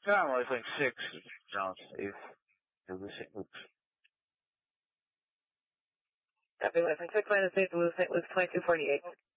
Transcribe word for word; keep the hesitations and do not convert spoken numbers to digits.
Yeah, well, I think six sounds safe. To the six. Copy, I think six minus eight was, was twenty-two forty-eight.